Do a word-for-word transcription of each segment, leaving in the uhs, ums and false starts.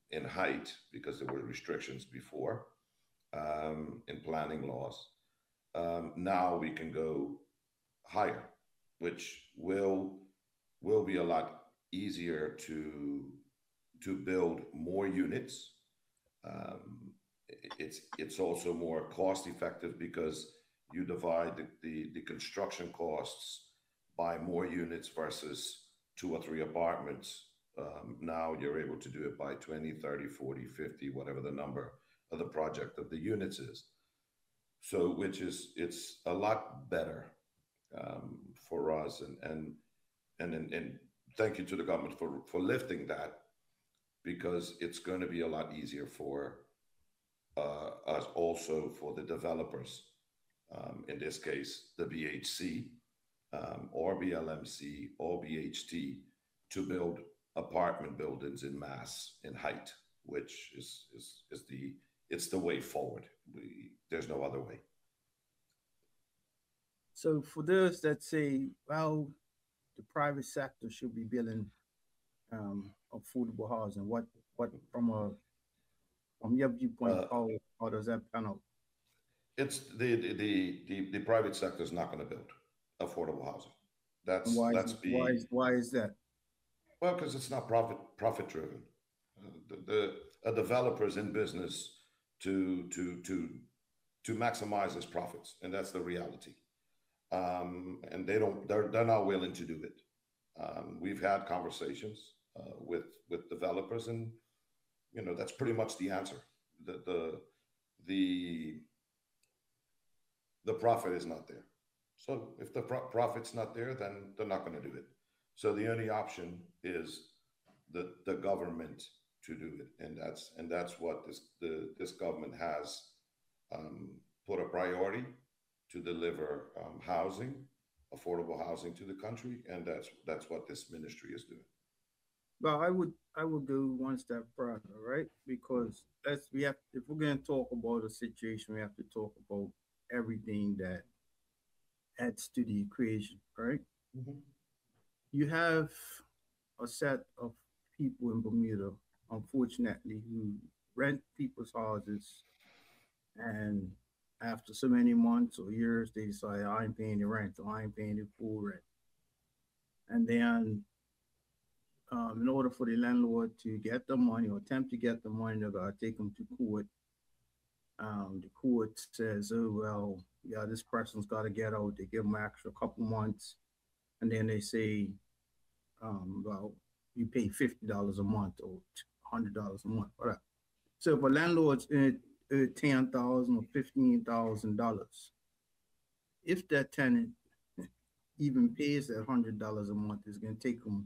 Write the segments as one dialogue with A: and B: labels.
A: in height because there were restrictions before um, in planning laws. Um, now we can go higher, which will will be a lot easier to to build more units. Um, it's it's also more cost effective because you divide the, the, the construction costs by more units versus two or three apartments. Um, now you're able to do it by twenty, thirty, forty, fifty, whatever the number of the project of the units is. So, which is, it's a lot better um, for us. And, and, and, and, and thank you to the government for, for lifting that because it's going to be a lot easier for uh, us also for the developers, um, in this case, the B H C um, or B L M C or B H T, to build apartment buildings in mass in height, which is is, is the it's the way forward. We, there's no other way.
B: So for those that say, well, the private sector should be building um, affordable housing, what what from a from your viewpoint,
A: Uh,
B: how how does that pan out?
A: it's the the the, the, the private sector is not going to build affordable housing.
B: And
A: That's
B: why is
A: that's
B: why
A: be
B: is why is that?
A: well because it's not profit profit driven. Uh, the, the a developer is in business to to to to maximize his profits, and that's the reality. Um, and they don't they're they're not willing to do it. Um, we've had conversations uh, with with developers, and you know that's pretty much the answer. The the the the profit is not there. So if the pro- profit's not there, then they're not going to do it. So the only option is the the government to do it, and that's and that's what this the this government has um, put a priority to deliver um, housing, affordable housing to the country, and that's that's what this ministry is doing.
B: Well, I would I would go one step further, right? Because let's we have if we're going to talk about a situation, we have to talk about everything that adds to the equation, right?
A: Mm-hmm.
B: You have a set of people in Bermuda, unfortunately, who rent people's houses, and after so many months or years, they decide I ain't paying the rent or I ain't paying the full rent, and then um, in order for the landlord to get the money or attempt to get the money, they're gonna take them to court. Um, the court says, "Oh well, yeah, this person's got to get out." They give them extra couple months, and then they say, um, "Well, you pay fifty dollars a month or hundred dollars a month, whatever." So if a landlord's in uh, ten thousand or fifteen thousand dollars, if that tenant even pays that hundred dollars a month, it's gonna take them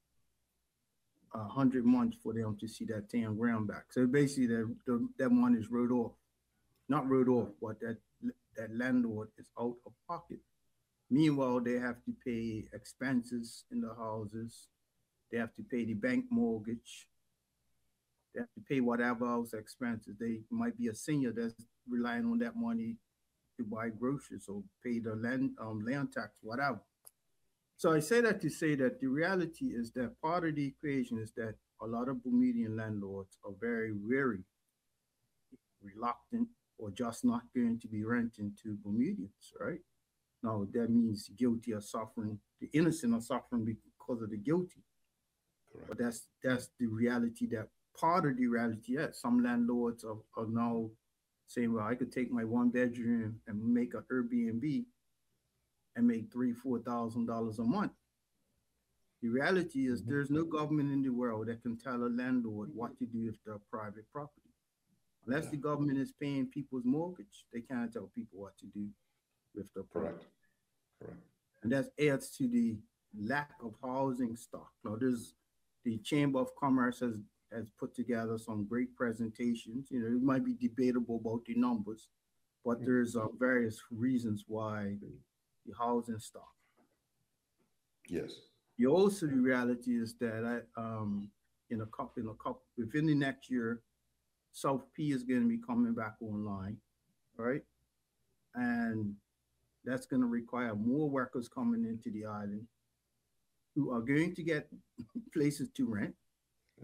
B: a hundred months for them to see that ten grand back. So basically, that the, that money is wrote off, not wrote off, but that that landlord is out of pocket. Meanwhile, they have to pay expenses in the houses. They have to pay the bank mortgage. They have to pay whatever else expenses. They might be a senior that's relying on that money to buy groceries or pay the land um, land tax, whatever. So I say that to say that the reality is that part of the equation is that a lot of Bermudian landlords are very wary, reluctant, or just not going to be renting to Bermudians, right? Now that means guilty are suffering, the innocent are suffering because of the guilty. But
A: Correct.
B: that's that's the reality that part of the reality. Yeah, some landlords are, are now saying, well, I could take my one bedroom and make an Airbnb and make three, four thousand dollars a month. The reality is
A: Mm-hmm.
B: there's no government in the world that can tell a landlord what to do with their private property. Unless
A: Yeah.
B: the government is paying people's mortgage, they can't tell people what to do with their
A: Correct.
B: property.
A: Correct.
B: And that adds to the lack of housing stock. Now, there's the Chamber of Commerce has has put together some great presentations. You know, it might be debatable about the numbers, but there's uh, various reasons why the housing stock.
A: Yes.
B: The also the reality is that I, um, in a couple in a couple within the next year, South P is going to be coming back online, right? And that's going to require more workers coming into the island who are going to get places to rent.